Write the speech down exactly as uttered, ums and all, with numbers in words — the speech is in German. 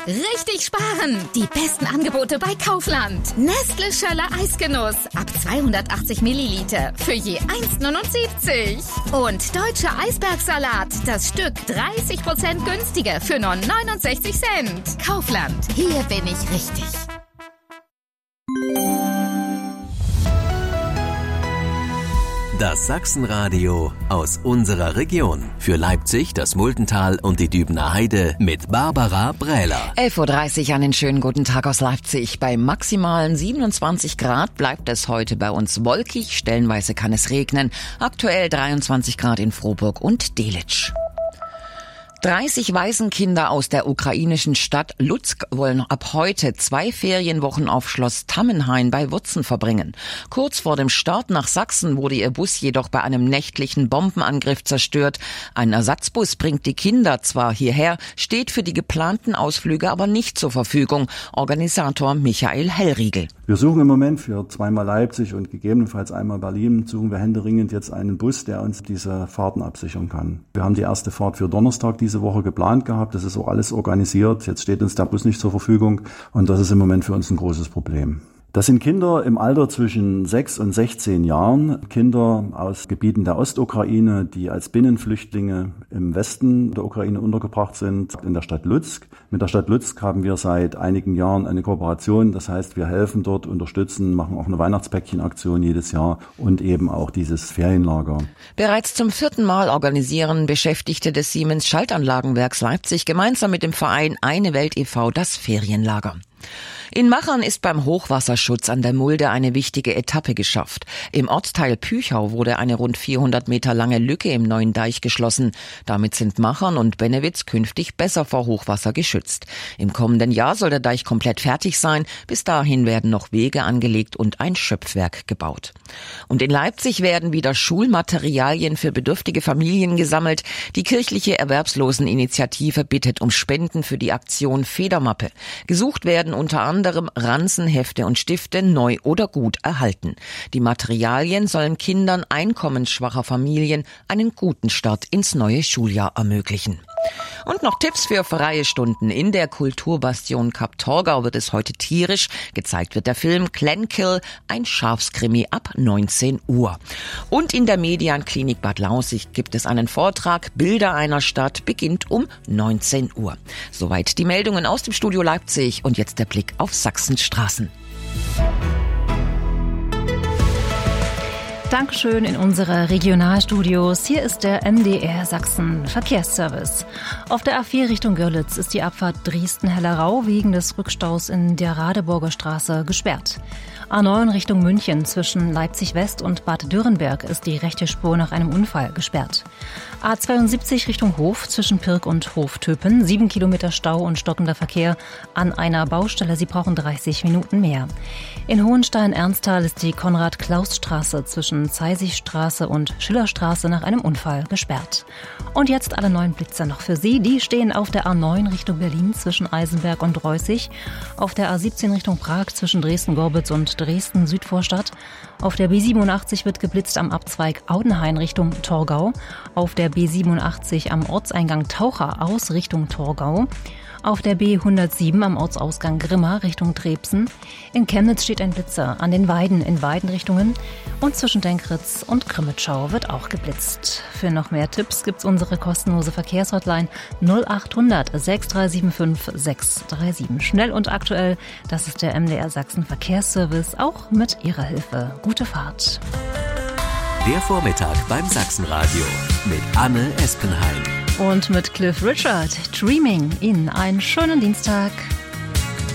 Richtig sparen! Die besten Angebote bei Kaufland. Nestle Schöller Eisgenuss ab zweihundertachtzig Milliliter für je eins neunundsiebzig. Und Deutscher Eisbergsalat, das Stück dreißig Prozent günstiger für nur neunundsechzig Cent. Kaufland, hier bin ich richtig. Das Sachsenradio aus unserer Region. Für Leipzig, das Multental und die Dübener Heide mit Barbara Brähler. elf Uhr dreißig, einen schönen guten Tag aus Leipzig. Bei maximalen siebenundzwanzig Grad bleibt es heute bei uns wolkig. Stellenweise kann es regnen. Aktuell dreiundzwanzig Grad in Frohburg und Delitzsch. dreißig Waisenkinder aus der ukrainischen Stadt Lutsk wollen ab heute zwei Ferienwochen auf Schloss Tammenhain bei Wurzen verbringen. Kurz vor dem Start nach Sachsen wurde ihr Bus jedoch bei einem nächtlichen Bombenangriff zerstört. Ein Ersatzbus bringt die Kinder zwar hierher, steht für die geplanten Ausflüge aber nicht zur Verfügung. Organisator Michael Hellriegel. Wir suchen im Moment für zweimal Leipzig und gegebenenfalls einmal Berlin, suchen wir händeringend jetzt einen Bus, der uns diese Fahrten absichern kann. Wir haben die erste Fahrt für Donnerstag diese Woche geplant gehabt. Das ist auch alles organisiert. Jetzt steht uns der Bus nicht zur Verfügung und das ist im Moment für uns ein großes Problem. Das sind Kinder im Alter zwischen sechs und sechzehn Jahren, Kinder aus Gebieten der Ostukraine, die als Binnenflüchtlinge im Westen der Ukraine untergebracht sind, in der Stadt Lutsk. Mit der Stadt Lutsk haben wir seit einigen Jahren eine Kooperation. Das heißt, wir helfen dort, unterstützen, machen auch eine Weihnachtspäckchenaktion jedes Jahr und eben auch dieses Ferienlager. Bereits zum vierten Mal organisieren Beschäftigte des Siemens Schaltanlagenwerks Leipzig gemeinsam mit dem Verein Eine Welt e V das Ferienlager. In Machern ist beim Hochwasserschutz an der Mulde eine wichtige Etappe geschafft. Im Ortsteil Püchau wurde eine rund vierhundert Meter lange Lücke im neuen Deich geschlossen. Damit sind Machern und Bennewitz künftig besser vor Hochwasser geschützt. Im kommenden Jahr soll der Deich komplett fertig sein. Bis dahin werden noch Wege angelegt und ein Schöpfwerk gebaut. Und in Leipzig werden wieder Schulmaterialien für bedürftige Familien gesammelt. Die kirchliche Erwerbsloseninitiative bittet um Spenden für die Aktion Federmappe. Gesucht werden unter anderem Ranzen, Hefte und Stifte neu oder gut erhalten. Die Materialien sollen Kindern einkommensschwacher Familien einen guten Start ins neue Schuljahr ermöglichen. Und noch Tipps für freie Stunden. In der Kulturbastion Kap Torgau wird es heute tierisch. Gezeigt wird der Film Glenkill, ein Schafskrimi ab neunzehn Uhr. Und in der Medianklinik Bad Lausicht gibt es einen Vortrag. Bilder einer Stadt beginnt um neunzehn Uhr. Soweit die Meldungen aus dem Studio Leipzig und jetzt der Blick auf Sachsens Straßen. Dankeschön in unsere Regionalstudios. Hier ist der M D R Sachsen Verkehrsservice. Auf der A vier Richtung Görlitz ist die Abfahrt Dresden-Hellerau wegen des Rückstaus in der Radeburger Straße gesperrt. A neun Richtung München zwischen Leipzig West und Bad Dürrenberg ist die rechte Spur nach einem Unfall gesperrt. A zweiundsiebzig Richtung Hof zwischen Pirk und Hoftöpen, sieben Kilometer Stau und stockender Verkehr an einer Baustelle. Sie brauchen dreißig Minuten mehr. In Hohenstein-Ernsthal ist die Konrad-Klaus-Straße zwischen Zeisigstraße und Schillerstraße nach einem Unfall gesperrt. Und jetzt alle neuen Blitzer noch für Sie. Die stehen auf der A neun Richtung Berlin zwischen Eisenberg und Reußig, auf der A siebzehn Richtung Prag zwischen Dresden-Gorbitz und Dresden-Südvorstadt. Auf der B siebenundachtzig wird geblitzt am Abzweig Audenhain Richtung Torgau. Auf der B siebenundachtzig am Ortseingang Taucher aus Richtung Torgau. Auf der B hundertsieben am Ortsausgang Grimma Richtung Trebsen. In Chemnitz steht ein Blitzer an den Weiden in beiden Richtungen. Und zwischen Denkritz und Krimmitschau wird auch geblitzt. Für noch mehr Tipps gibt's unsere kostenlose Verkehrshotline null achthundert sechs drei sieben fünf sechs drei sieben. Schnell und aktuell, das ist der M D R Sachsen Verkehrsservice, auch mit Ihrer Hilfe. Gute Fahrt. Der Vormittag beim Sachsenradio mit Anne Espenheim. Und mit Cliff Richard, Dreaming, Ihnen einen schönen Dienstag.